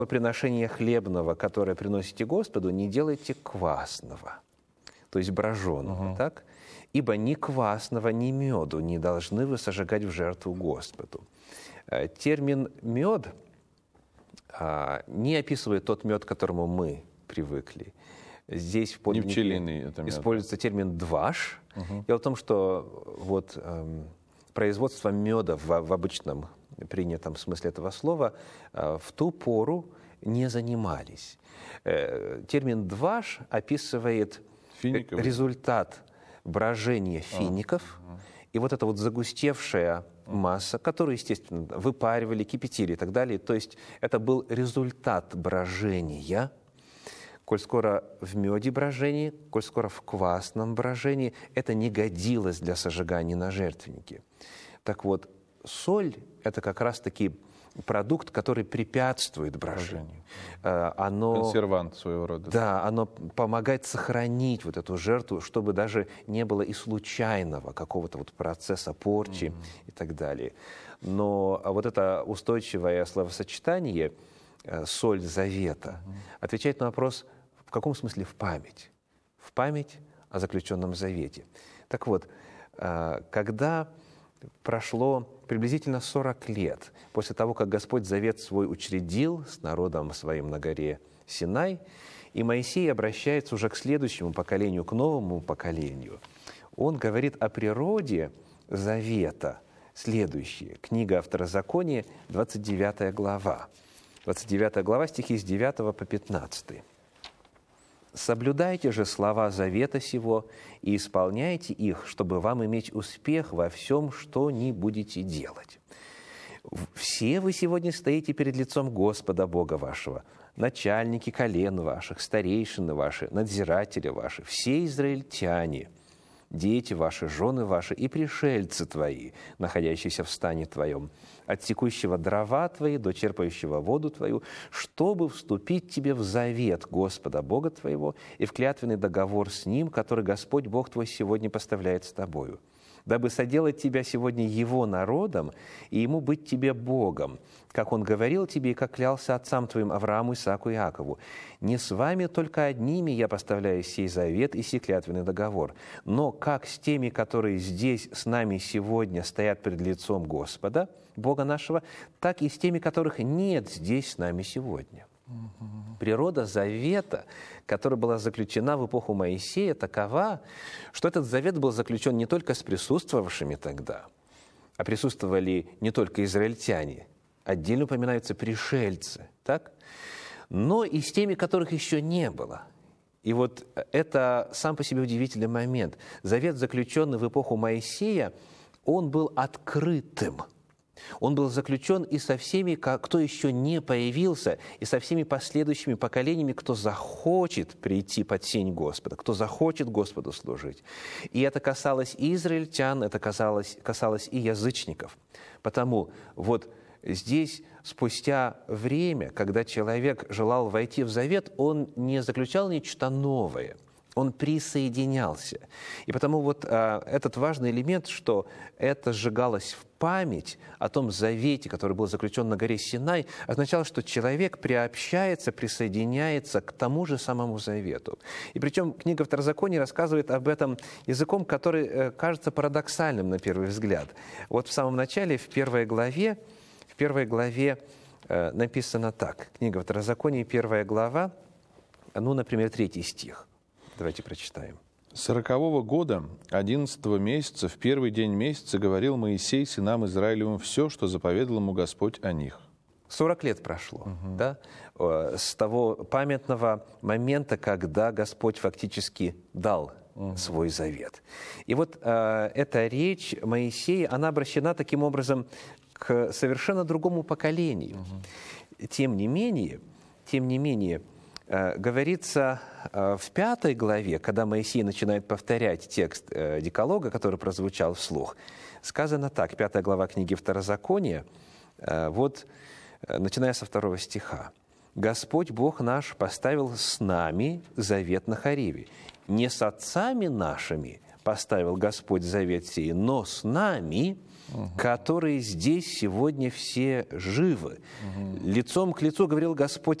приношения хлебного, которое приносите Господу, не делайте квасного, то есть броженого, так? Ибо ни квасного, ни меду не должны вы сожигать в жертву Господу. Термин «мед» не описывает тот мед, к которому мы привыкли. Здесь в подлиннике используется термин «дваш». Дело в том, что вот, производством меда в обычном принятом смысле этого слова в ту пору не занимались. Термин «дваш» описывает результат брожения фиников, и вот эта вот загустевшая масса, которую, естественно, выпаривали, кипятили и так далее. То есть это был результат брожения. Коль скоро в меде брожение, коль скоро в квасном брожении, это не годилось для сожигания на жертвеннике. Так вот, соль – это как раз-таки продукт, который препятствует брожению. Консервант своего рода. Да, оно помогает сохранить вот эту жертву, чтобы даже не было и случайного какого-то вот процесса порчи и так далее. Но вот это устойчивое словосочетание «соль завета» отвечает на вопрос, в каком смысле в память? В память о заключенном завете. Так вот, когда прошло приблизительно 40 лет после того, как Господь завет свой учредил с народом своим на горе Синай, и Моисей обращается уже к следующему поколению, к новому поколению. Он говорит о природе завета следующее. Книга Второзакония, 29 глава. 29 глава, стихи с 9 по 15. «Соблюдайте же слова завета сего и исполняйте их, чтобы вам иметь успех во всем, что ни будете делать. Все вы сегодня стоите перед лицом Господа Бога вашего, начальники колен ваших, старейшины ваши, надзиратели ваши, все израильтяне, дети ваши, жены ваши и пришельцы твои, находящиеся в стане твоем, от секущего дрова твои до черпающего воду твою, чтобы вступить тебе в завет Господа Бога твоего и в клятвенный договор с Ним, который Господь Бог твой сегодня поставляет с тобою, дабы соделать тебя сегодня Его народом и Ему быть тебе Богом, как Он говорил тебе и как клялся отцам твоим Аврааму, Исааку и Иакову. Не с вами только одними я поставляю сей завет и сей клятвенный договор, но как с теми, которые здесь с нами сегодня стоят пред лицом Господа, Бога нашего, так и с теми, которых нет здесь с нами сегодня». Природа завета, которая была заключена в эпоху Моисея, такова, что этот завет был заключен не только с присутствовавшими тогда, а присутствовали не только израильтяне, отдельно упоминаются пришельцы, так? Но и с теми, которых еще не было. И вот это сам по себе удивительный момент. Завет, заключенный в эпоху Моисея, он был открытым. Он был заключен и со всеми, кто еще не появился, и со всеми последующими поколениями, кто захочет прийти под сень Господа, кто захочет Господу служить. И это касалось и израильтян, это касалось и язычников. Потому вот здесь, спустя время, когда человек желал войти в завет, он не заключал нечто новое, он присоединялся. И потому вот этот важный элемент, что это сжигалось в память о том завете, который был заключен на горе Синай, означало, что человек приобщается, присоединяется к тому же самому завету. И причем книга Второзакония рассказывает об этом языком, который кажется парадоксальным на первый взгляд. Вот в самом начале, в первой главе написано так. Книга Второзакония, 1 глава, например, 3 стих. Давайте прочитаем. 40-го года, 11-го месяца, в первый день месяца говорил Моисей сынам Израилевым все, что заповедал ему Господь о них. 40 лет прошло, да, с того памятного момента, когда Господь фактически дал свой завет. И вот эта речь Моисея, она обращена таким образом к совершенно другому поколению. Тем не менее, говорится в 5 главе, когда Моисей начинает повторять текст Декалога, который прозвучал вслух, сказано так, 5 глава книги Второзакония, вот, начиная со 2 стиха. «Господь Бог наш поставил с нами завет на Хориве, не с отцами нашими, поставил Господь завет сей, но с нами, которые здесь сегодня все живы. Лицом к лицу говорил Господь